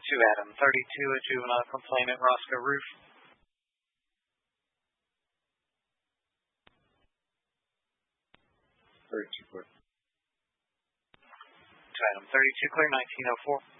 to Adam 32, a juvenile complainant, Roscoe Roof. Clear. To Adam 32, clear 1904.